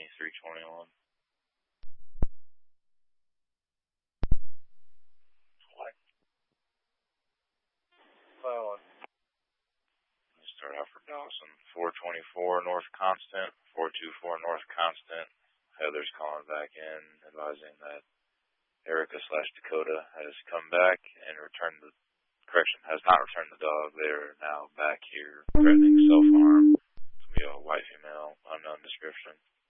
2321. What? Well, You start out for Dawson. 424 North Constant, 424 North Constant. Heather's calling back in, advising that Erica/Dakota has come back and has not returned the dog. They are now back here threatening self-harm. It's going to be a white female, unknown description.